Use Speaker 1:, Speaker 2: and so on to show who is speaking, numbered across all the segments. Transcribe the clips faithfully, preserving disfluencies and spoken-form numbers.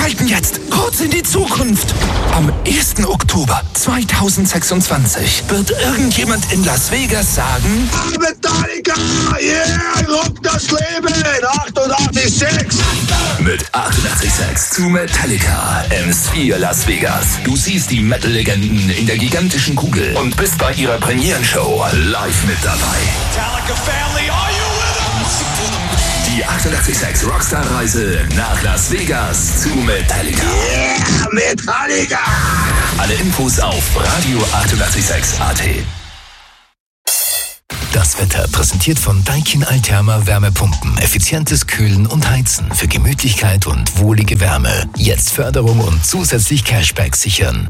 Speaker 1: schalten jetzt kurz in die Zukunft. Am ersten Oktober zweitausendsechsundzwanzig wird irgendjemand in Las Vegas sagen:
Speaker 2: Metallica, yeah, rock das Leben, achtundachtzig Komma sechs.
Speaker 1: Mit achtundachtzig Komma sechs zu Metallica im Sphere Las Vegas. Du siehst die Metal-Legenden in der gigantischen Kugel und bist bei ihrer Premierenshow live mit dabei.
Speaker 2: Metallica Family, are you with us?
Speaker 1: Die achtundachtzig Komma sechs Rockstar-Reise nach Las Vegas zu Metallica.
Speaker 2: Yeah, Metallica!
Speaker 1: Alle Infos auf radio achtundachtzig Komma sechs Punkt a t. Das Wetter präsentiert von Daikin Alterma Wärmepumpen. Effizientes Kühlen und Heizen für Gemütlichkeit und wohlige Wärme. Jetzt Förderung und zusätzlich Cashback sichern.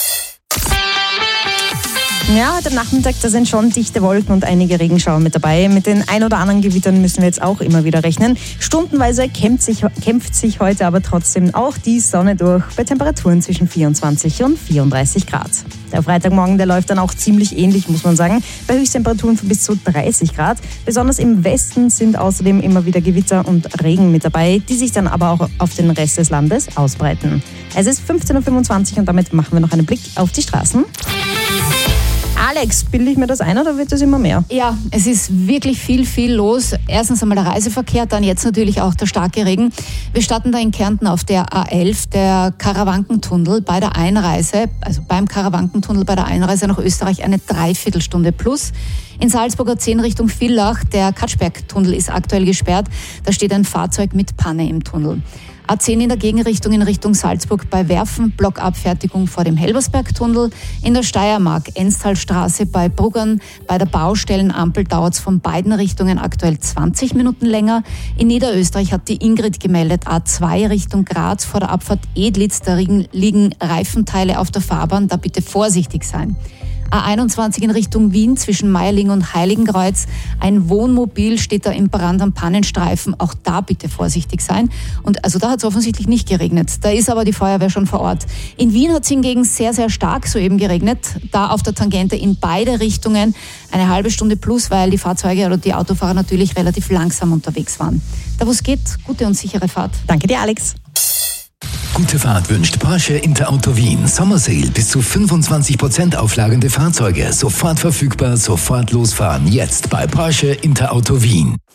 Speaker 3: Ja, heute Nachmittag, da sind schon dichte Wolken und einige Regenschauer mit dabei. Mit den ein oder anderen Gewittern müssen wir jetzt auch immer wieder rechnen. Stundenweise kämpft sich, kämpft sich heute aber trotzdem auch die Sonne durch, bei Temperaturen zwischen vierundzwanzig und vierunddreißig Grad. Der Freitagmorgen, der läuft dann auch ziemlich ähnlich, muss man sagen, bei Höchsttemperaturen von bis zu dreißig Grad. Besonders im Westen sind außerdem immer wieder Gewitter und Regen mit dabei, die sich dann aber auch auf den Rest des Landes ausbreiten. Es ist fünfzehn Uhr fünfundzwanzig und damit machen wir noch einen Blick auf die Straßen. Alex, bilde ich mir das ein oder wird das immer mehr?
Speaker 4: Ja, es ist wirklich viel, viel los. Erstens einmal der Reiseverkehr, dann jetzt natürlich auch der starke Regen. Wir starten da in Kärnten auf der A elf, der Karawankentunnel bei der Einreise, also beim Karawankentunnel bei der Einreise nach Österreich eine Dreiviertelstunde plus. In Salzburg A zehn Richtung Villach, der Katschbergtunnel ist aktuell gesperrt. Da steht ein Fahrzeug mit Panne im Tunnel. A zehn in der Gegenrichtung in Richtung Salzburg bei Werfen, Blockabfertigung vor dem Helbersbergtunnel. In der Steiermark, Enstalstraße bei Bruggern, bei der Baustellenampel dauert es von beiden Richtungen aktuell zwanzig Minuten länger. In Niederösterreich hat die Ingrid gemeldet, A zwei Richtung Graz vor der Abfahrt Edlitz, da liegen Reifenteile auf der Fahrbahn, da bitte vorsichtig sein. A einundzwanzig in Richtung Wien zwischen Meierling und Heiligenkreuz. Ein Wohnmobil steht da im Brand am Pannenstreifen. Auch da bitte vorsichtig sein. Und also da hat es offensichtlich nicht geregnet. Da ist aber die Feuerwehr schon vor Ort. In Wien hat es hingegen sehr, sehr stark soeben geregnet. Da auf der Tangente in beide Richtungen eine halbe Stunde plus, weil die Fahrzeuge oder die Autofahrer natürlich relativ langsam unterwegs waren. Da wo es geht, gute und sichere Fahrt.
Speaker 3: Danke dir, Alex.
Speaker 1: Gute Fahrt wünscht Porsche Interauto Wien. Sommersale bis zu fünfundzwanzig Prozent auflagende Fahrzeuge. Sofort verfügbar, sofort losfahren. Jetzt bei Porsche Interauto Wien.